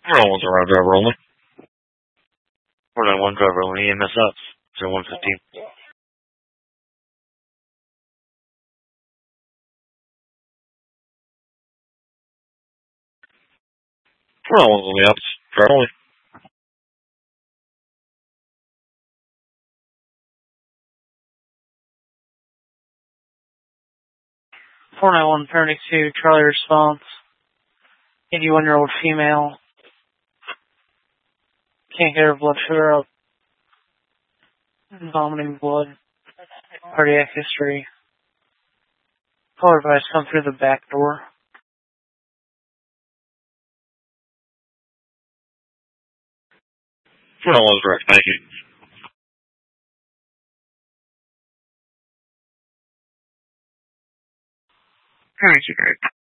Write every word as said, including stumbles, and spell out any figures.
four nine one zero driver only. four nine one driver only, E M S up. zero one fifteen. four nine one's on the ups. Driver only. four nine one thirty-two, Charlie response. eighty-one-year-old female. Can't get her blood sugar up. Vomiting blood. Cardiac history. Caller advice come through the back door. four nine one's direct. Thank you. Thank you, Greg.